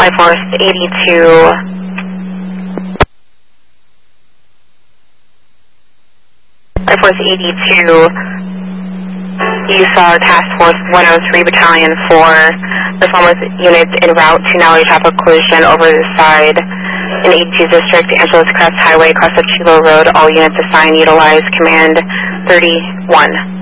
Flight Force 82. Flight Force 82. You saw Task Force 103 Battalion 4. This one was units en route to Nally traffic collision over the side in 82 District, Angeles Crest Highway, across the Chilo Road. All units assigned utilize Command 31.